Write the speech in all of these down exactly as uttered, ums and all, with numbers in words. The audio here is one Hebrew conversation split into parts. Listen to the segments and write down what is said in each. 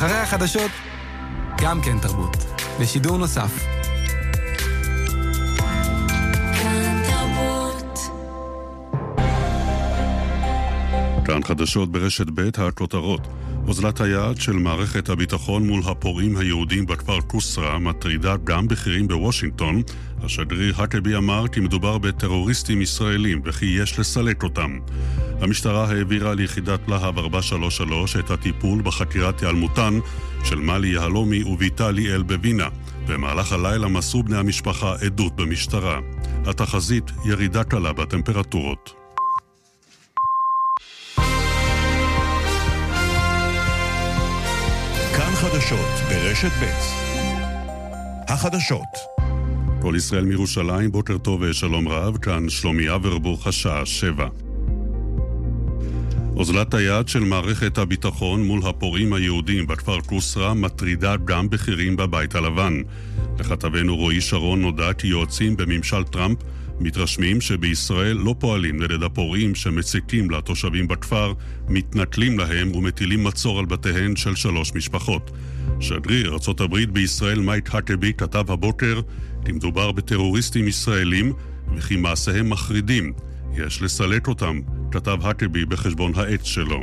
ואחרי החדשות, גם כן תרבות. בשידור נוסף. כאן חדשות ברשת ב' הכותרות. אוזלת היד של מערכת הביטחון מול הפורעים היהודים בכפר קוסרה מטרידה גם בכירים בוושינגטון. השגריר האקבי אמר כי מדובר בטרוריסטים ישראלים וכי יש לסלק אותם. המשטרה העבירה ליחידת להב ארבע שלוש שלוש את הטיפול בחקירת היעלמותן של מלי יהלומי וביתה ליאל בווינה. במהלך הלילה מסרו בני המשפחה עדות במשטרה. התחזית ירידה קלה בטמפרטורות. כאן חדשות ברשת ב' החדשות. כל ישראל מירושלים, בוקר טוב ושלום רב, כאן שלומי אברבוך, השעה שבע. אוזלת היד של מערכת הביטחון מול הפורעים היהודים בכפר קוסרה מטרידה גם בכירים בבית הלבן. לכתבנו רועי שרון נודע כי יועצים בממשל טראמפ מתרשמים שבישראל לא פועלים נגד הפורעים שמציקים לתושבים בכפר, מתנכלים להם ומטילים מצור על בתיהן של שלוש משפחות. שגריר ארצות הברית בישראל מייק האקבי כתב הבוקר כי מדובר בטרוריסטים ישראלים וכי מעשיהם מחרידים. יש לסלק אותם, כתב האקבי בחשבון העץ שלו.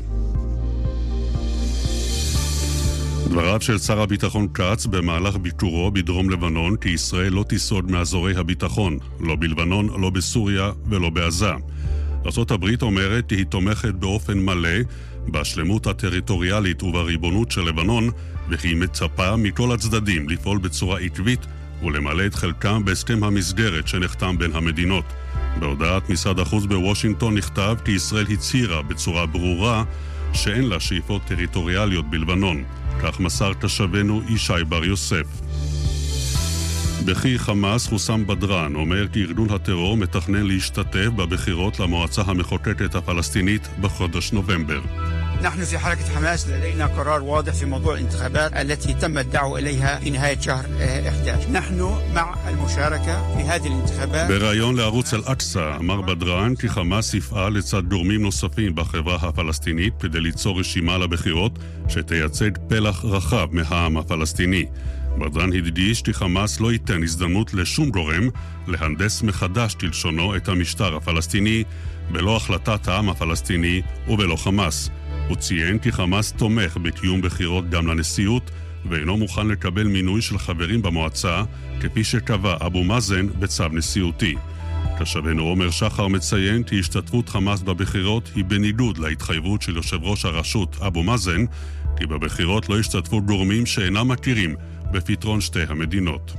דבריו של שר הביטחון קץ במהלך ביקורו בדרום לבנון כי ישראל לא תיסוג מאזורי הביטחון, לא בלבנון, לא בסוריה ולא בעזה. ארצות הברית אומרת כי היא תומכת באופן מלא בשלמות הטריטוריאלית ובריבונות של לבנון, וכי היא מצפה מכל הצדדים לפעול בצורה עקבית ולמלא את חלקם בהסכם המסגרת שנחתם בין המדינות. בהודעת משרד החוץ בוושינגטון נכתב כי ישראל הצהירה בצורה ברורה שאין לה שאיפות טריטוריאליות בלבנון. כך מסר תושבנו ישי בר יוסף. בכי חמאס חוסם בדרן אומר כי ארגון הטרור מתכנן להשתתף בבחירות למועצה המחוקקת הפלסטינית בחודש נובמבר. نحن في حركة حماس لدينا قرار واضح في موضوع الانتخابات التي تم الدعوة إليها في نهاية شهر أحد عشر. نحن مع المشاركة في هذه الانتخابات. בראיון לערוץ אל-אקצא אמר בדרן כי חמאס יפעל לצד גורמים נוספים בחברה הפלסטינית כדי ליצור רשימה לבחירות שתייצג פלח רחב מהעם הפלסטיני. בדרן הדגיש כי חמאס לא ייתן הזדמנות לשום גורם להנדס מחדש כלשונו את המשטר הפלסטיני בלא החלטת העם הפלסטיני ובלא חמאס. הוא ציין כי חמאס תומך בקיום בחירות גם לנשיאות ואינו מוכן לקבל מינוי של חברים במועצה כפי שקבע אבו מאזן בצו נשיאותי. תושבנו עומר שחר מציין כי השתתפות חמאס בבחירות היא בניגוד להתחייבות של יושב ראש הרשות אבו מאזן כי בבחירות לא השתתפו גורמים שאינם מכירים בפתרון שתי המדינות.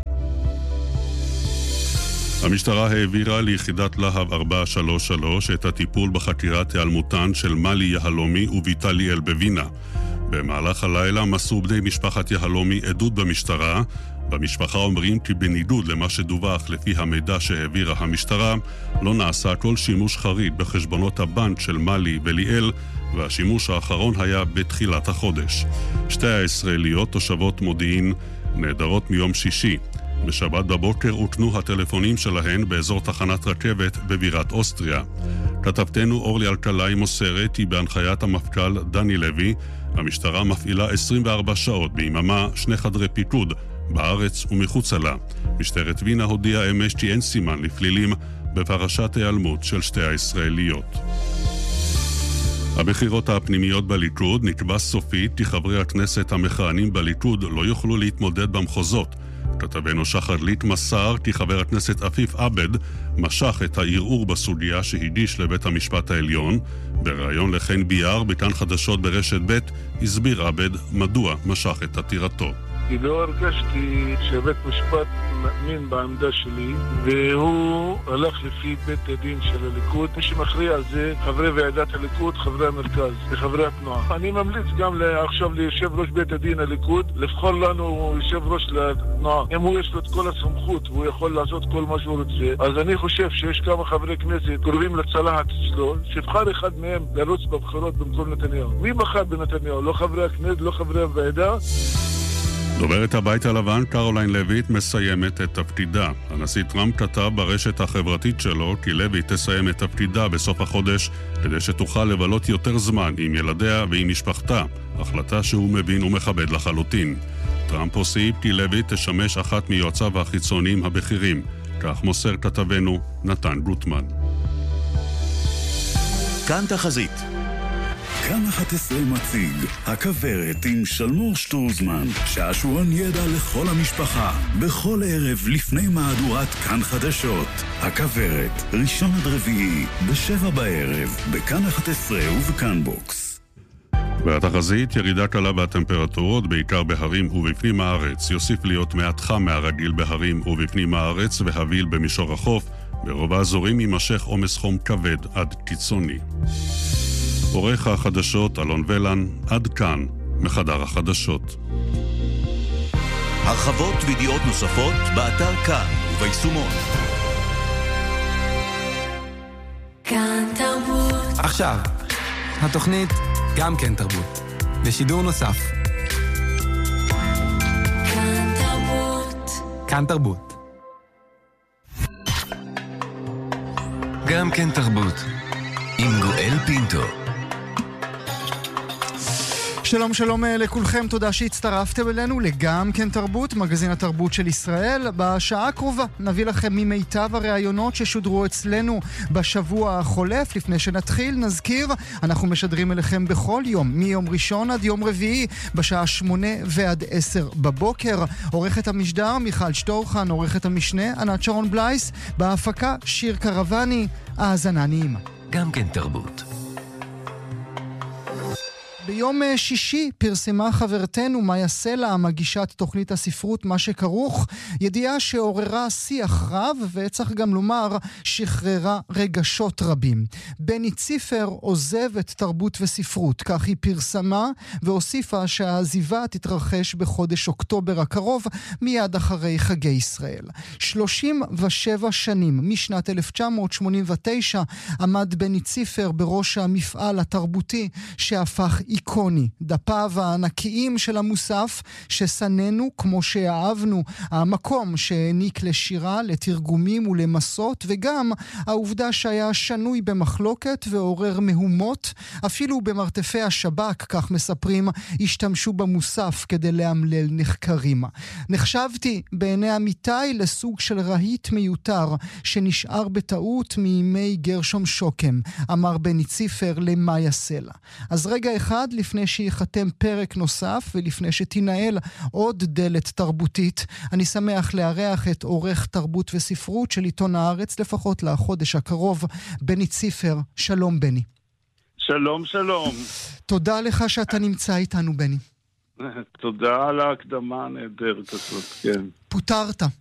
המשטרה העבירה ליחידת להב ארבע שלוש שלוש את הטיפול בחקירת היעלמותן של מלי יהלומי וביתה ליאל בווינה. במהלך הלילה מסרו בני משפחת יהלומי עדות במשטרה. במשפחה אומרים כי בניגוד למה שדווח לפי המידע שהעבירה המשטרה, לא נעשה כל שימוש חריג בחשבונות הבנק של מלי וליאל, והשימוש האחרון היה בתחילת החודש. שתי הישראליות תושבות מודיעין נעדרות מיום שישי. בשבת בבוקר הותנו הטלפונים שלהן באזור תחנת רכבת בבירת אוסטריה. כתבתנו אורלי אלקלעי מוסרת כי בהנחיית המפכ"ל דני לוי, המשטרה מפעילה עשרים וארבע שעות ביממה שני חדרי פיקוד בארץ ומחוצה לה. משטרת וינה הודיעה אמש כי אין סימן לפלילים בפרשת היעלמות של שתי הישראליות. הבחירות הפנימיות בליכוד נקבע סופית כי חברי הכנסת המכהנים בליכוד לא יוכלו להתמודד במחוזות. כתבנו שחר ליט מסר כי חבר הכנסת עפיף עבד משך את הערעור בסוגיה שהגיש לבית המשפט העליון. בראיון לחן ביאר בכאן חדשות ברשת ב' הסביר עבד מדוע משך את עתירתו. כי לא הרגשתי שבית משפט מאמין בעמדה שלי והוא הלך לפי בית הדין של הליכוד. מי שמכריע על זה חברי ועדת הליכוד, חברי המרכז וחברי התנועה. אני ממליץ גם עכשיו ליושב ראש בית הדין הליכוד לבחור לנו יושב ראש לתנועה. אם הוא יש לו את כל הסמכות והוא יכול לעשות כל מה שהוא רוצה, אז אני חושב שיש כמה חברי כנסת קרובים לצלחת שלו, שבחר אחד מהם לרוץ בבחירות במקום נתניהו. מי בחר בנתניהו? לא חברי הכנסת, לא חברי הוועדה. דוברת הבית הלבן קרוליין לויט מסיימת את תפקידה. הנשיא טראמפ כתב ברשת החברתית שלו כי לויט תסיים את תפקידה בסוף החודש כדי שתוכל לבלות יותר זמן עם ילדיה ועם משפחתה, החלטה שהוא מבין ומכבד לחלוטין. טראמפ הוסיף כי לויט תשמש אחת מיועציו החיצוניים הבכירים, כך מוסר כתבנו נתן גוטמן. כאן תחזית. כאן אחת עשרה מציג, הכברת עם שלמור שטרוזמן, שעשועון ידע לכל המשפחה, בכל ערב לפני מהדורת כאן חדשות. הכברת, ראשון עד רביעי, בשבע בערב, בכאן אחת עשרה ובכאן בוקס. והתחזית, ירידה קלה בטמפרטורות, בעיקר בהרים ובפנים הארץ, יוסיף להיות מעט חם מהרגיל בהרים ובפנים הארץ והביל במישור החוף, ברוב האזורים יימשך עומס חום כבד עד קיצוני. עורך החדשות אלון ולן, עד כאן מחדר החדשות. הרחבות וידיעות נוספות באתר כאן וביישומון. כאן תרבות. עכשיו, התוכנית גם כן תרבות, בשידור נוסף. כאן תרבות. כאן תרבות. גם כן תרבות, עם גואל פינטו. שלום שלום לכולכם, תודה שהצטרפתם אלינו לגם כן תרבות, מגזין התרבות של ישראל. בשעה הקרובה נביא לכם ממיטב הראיונות ששודרו אצלנו בשבוע החולף. לפני שנתחיל נזכיר, אנחנו משדרים אליכם בכל יום, מיום ראשון עד יום רביעי, בשעה שמונה ועד עשר בבוקר. עורכת המשדר מיכל שטורחן, עורכת המשנה ענת שרון בלייס, בהפקה שיר קרבני. האזנה נעימה. גם כן תרבות. ביום שישי פרסמה חברתנו מאיה סלע, מגישת תוכנית הספרות מה שכרוך, ידיעה שעוררה שיח רב, וצריך גם לומר שחררה רגשות רבים. בני ציפר עוזב את תרבות וספרות, כך היא פרסמה, והוסיפה שהעזיבה תתרחש בחודש אוקטובר הקרוב, מיד אחרי חגי ישראל. שלושים ושבע שנים, משנת אלף תשע מאות שמונים ותשע, עמד בני ציפר בראש המפעל התרבותי שהפך איקוני, דפיו הענקיים של המוסף שסננו כמו שאהבנו, המקום שהעניק לשירה, לתרגומים ולמסות, וגם העובדה שהיה שנוי במחלוקת ועורר מהומות, אפילו במרתפי השב"כ, כך מספרים, השתמשו במוסף כדי להמלל נחקרים. נחשבתי בעיני עמיתי לסוג של רהיט מיותר שנשאר בטעות מימי גרשום שוקם, אמר בני ציפר למאיה סלע. אז רגע אחד לפני שיחתם פרק נוסף ולפני שתנהל עוד דלת תרבותית, אני שמח לארח את עורך תרבות וספרות של עיתון הארץ, לפחות לחודש הקרוב, בני ציפר. שלום בני. שלום שלום. תודה לך שאתה נמצא איתנו בני. תודה על ההקדמה הנהדרת הזאת, כן. פוטרת.